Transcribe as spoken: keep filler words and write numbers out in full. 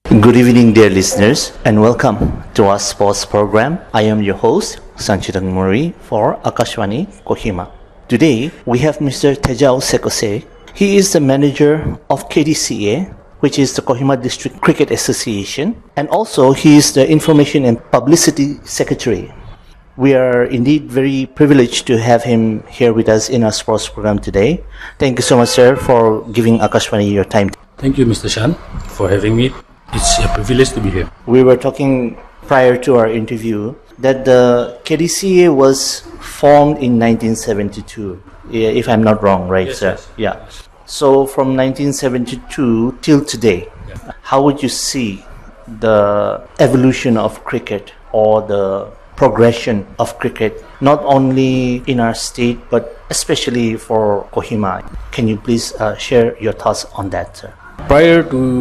Good evening, dear listeners, and welcome to our sports program. I am your host, Sanchitang Murray for Akashvani Kohima. Today, we have Mister Tejao Sekose. He is the manager of K D C A, which is the Kohima District Cricket Association, and also he is the Information and Publicity Secretary. We are indeed very privileged to have him here with us in our sports program today. Thank you so much, sir, for giving Akashvani your time. Thank you, Mister Shan, for having me. It's a privilege to be here. We were talking prior to our interview that the K D C A was formed in nineteen seventy-two, if I'm not wrong, right, yes, sir? Yes. Yeah. So from nineteen seventy-two till today, yeah. How would you see the evolution of cricket or the progression of cricket, not only in our state, but especially for Kohima? Can you please uh, share your thoughts on that, sir? Prior to